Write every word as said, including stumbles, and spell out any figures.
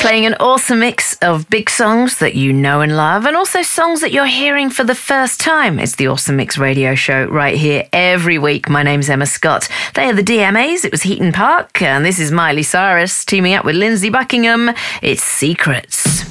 Playing an awesome mix of big songs that you know and love, and also songs that you're hearing for the first time. It's the Awesome Mix radio show right here every week. My name's Emma Scott. They are the D M As. It was Heaton Park, and this is Miley Cyrus teaming up with Lindsey Buckingham. It's Secrets.